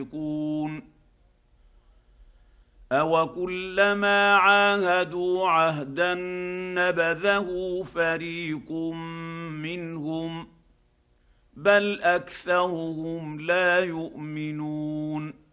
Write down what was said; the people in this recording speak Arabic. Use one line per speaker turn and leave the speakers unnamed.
أَوَكُلَّمَا عَاهَدُوا عَهْدًا نَّبَذَهُ فَرِيقٌ مِّنْهُم ۚ بَلْ أَكْثَرُهُمْ لَا يُؤْمِنُونَ